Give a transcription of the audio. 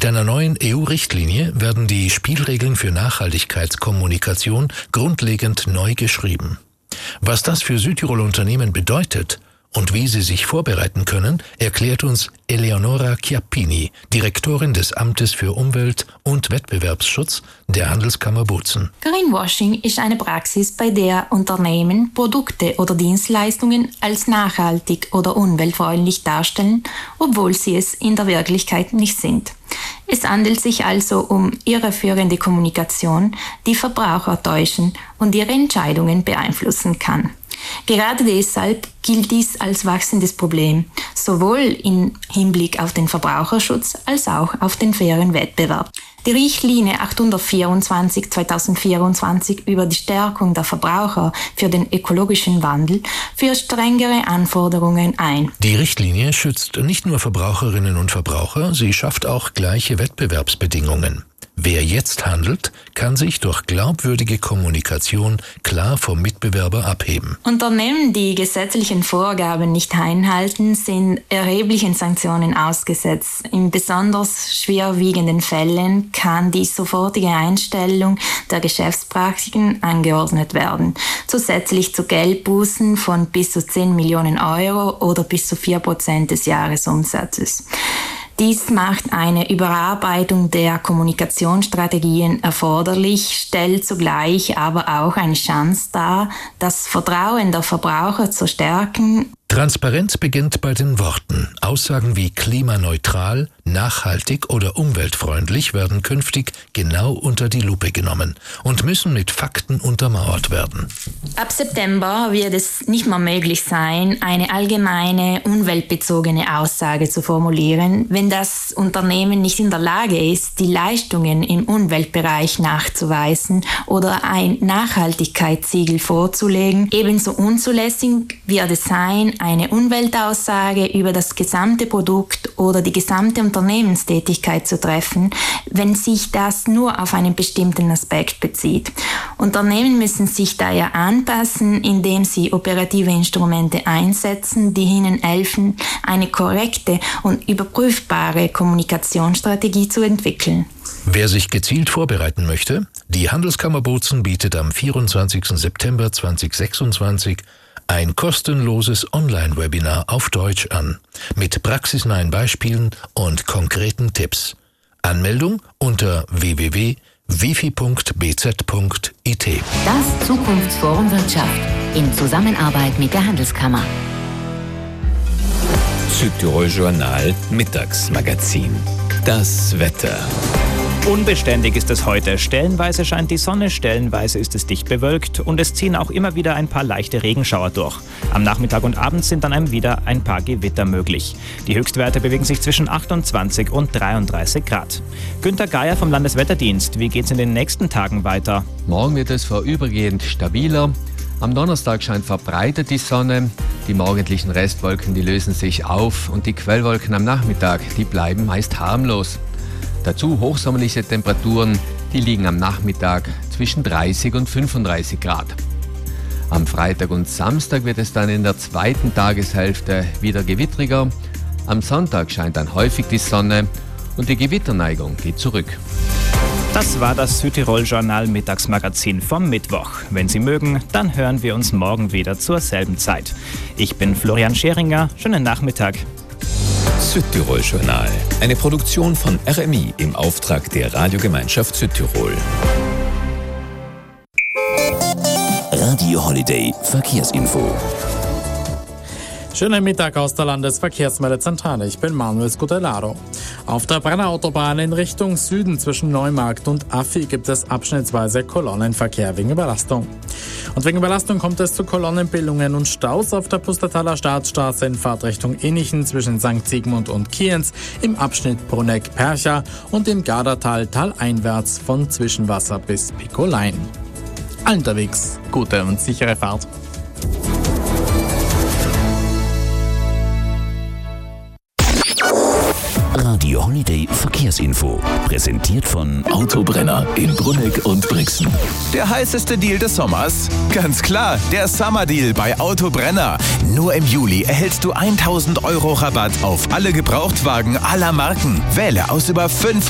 Mit einer neuen EU-Richtlinie werden die Spielregeln für Nachhaltigkeitskommunikation grundlegend neu geschrieben. Was das für Südtiroler Unternehmen bedeutet und wie sie sich vorbereiten können, erklärt uns Eleonora Chiappini, Direktorin des Amtes für Umwelt- und Wettbewerbsschutz der Handelskammer Bozen. Greenwashing ist eine Praxis, bei der Unternehmen Produkte oder Dienstleistungen als nachhaltig oder umweltfreundlich darstellen, obwohl sie es in der Wirklichkeit nicht sind. Es handelt sich also um irreführende Kommunikation, die Verbraucher täuschen und ihre Entscheidungen beeinflussen kann. Gerade deshalb gilt dies als wachsendes Problem, sowohl im Hinblick auf den Verbraucherschutz als auch auf den fairen Wettbewerb. Die Richtlinie 824/2024 über die Stärkung der Verbraucher für den ökologischen Wandel führt strengere Anforderungen ein. Die Richtlinie schützt nicht nur Verbraucherinnen und Verbraucher, sie schafft auch gleiche Wettbewerbsbedingungen. Wer jetzt handelt, kann sich durch glaubwürdige Kommunikation klar vom Mitbewerber abheben. Unternehmen, die gesetzlichen Vorgaben nicht einhalten, sind erheblichen Sanktionen ausgesetzt. In besonders schwerwiegenden Fällen kann die sofortige Einstellung der Geschäftspraktiken angeordnet werden. Zusätzlich zu Geldbußen von bis zu 10 Millionen Euro oder bis zu 4% des Jahresumsatzes. Dies macht eine Überarbeitung der Kommunikationsstrategien erforderlich, stellt zugleich aber auch eine Chance dar, das Vertrauen der Verbraucher zu stärken. Transparenz beginnt bei den Worten. Aussagen wie klimaneutral, nachhaltig oder umweltfreundlich werden künftig genau unter die Lupe genommen und müssen mit Fakten untermauert werden. Ab September wird es nicht mehr möglich sein, eine allgemeine umweltbezogene Aussage zu formulieren, wenn das Unternehmen nicht in der Lage ist, die Leistungen im Umweltbereich nachzuweisen oder ein Nachhaltigkeitssiegel vorzulegen. Ebenso unzulässig wird es sein, eine Umweltaussage über das gesamte Produkt oder die gesamte Unternehmenstätigkeit zu treffen, wenn sich das nur auf einen bestimmten Aspekt bezieht. Unternehmen müssen sich daher anpassen, indem sie operative Instrumente einsetzen, die ihnen helfen, eine korrekte und überprüfbare Kommunikationsstrategie zu entwickeln. Wer sich gezielt vorbereiten möchte, die Handelskammer Bozen bietet am 24. September 2026 ein kostenloses Online-Webinar auf Deutsch an, mit praxisnahen Beispielen und konkreten Tipps. Anmeldung unter www.wifi.bz.it. Das Zukunftsforum Wirtschaft in Zusammenarbeit mit der Handelskammer. Südtirol Journal Mittagsmagazin. Das Wetter. Unbeständig ist es heute. Stellenweise scheint die Sonne, stellenweise ist es dicht bewölkt und es ziehen auch immer wieder ein paar leichte Regenschauer durch. Am Nachmittag und Abend sind dann wieder ein paar Gewitter möglich. Die Höchstwerte bewegen sich zwischen 28 und 33 Grad. Günter Geier vom Landeswetterdienst. Wie geht's in den nächsten Tagen weiter? Morgen wird es vorübergehend stabiler. Am Donnerstag scheint verbreitet die Sonne. Die morgendlichen Restwolken, die lösen sich auf und die Quellwolken am Nachmittag, die bleiben meist harmlos. Dazu hochsommerliche Temperaturen, die liegen am Nachmittag zwischen 30 und 35 Grad. Am Freitag und Samstag wird es dann in der zweiten Tageshälfte wieder gewittriger. Am Sonntag scheint dann häufig die Sonne und die Gewitterneigung geht zurück. Das war das Südtirol Journal Mittagsmagazin vom Mittwoch. Wenn Sie mögen, dann hören wir uns morgen wieder zur selben Zeit. Ich bin Florian Scheringer. Schönen Nachmittag. Südtirol Journal, eine Produktion von RMI im Auftrag der Radiogemeinschaft Südtirol. Radio Holiday Verkehrsinfo. Schönen Mittag aus der Landesverkehrsmeldezentrale. Ich bin Manuel Scutellaro. Auf der Brennerautobahn in Richtung Süden zwischen Neumarkt und Affi gibt es abschnittsweise Kolonnenverkehr wegen Überlastung. Und wegen Überlastung kommt es zu Kolonnenbildungen und Staus auf der Pustertaler Staatsstraße in Fahrtrichtung Innichen zwischen St. Sigmund und Kienz, im Abschnitt Bruneck-Percha und im Gardertal taleinwärts von Zwischenwasser bis Pickolein. Unterwegs gute und sichere Fahrt. Radio Holiday Verkehrsinfo. Präsentiert von Autobrenner in Brunegg und Brixen. Der heißeste Deal des Sommers? Ganz klar, der Summer Deal bei Autobrenner. Nur im Juli erhältst du 1.000 € Rabatt auf alle Gebrauchtwagen aller Marken. Wähle aus über 500